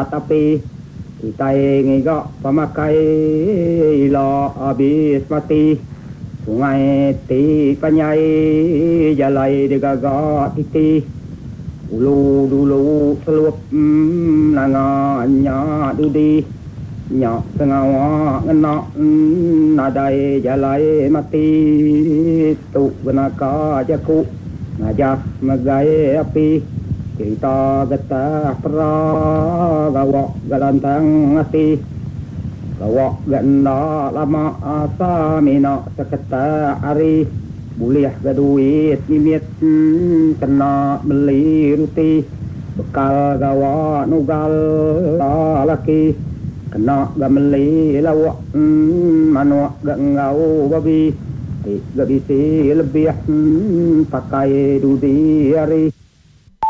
tapi kita ingin pemakai lo habis mati sungai ti panyai jalai degaga titi ulu dulu selup nanganya dudi nyak sengawa ngena nadai jalai mati tu genaka jaku ngajak megai api kita getah pra gawak galantang ati gawak ganda lama asa mina seketa hari boleh gaduit mimit kena beli ruti bekal gawak nugal laki kena gameli lawak manuak gangau babi gak bisa lebih pakai dudi hari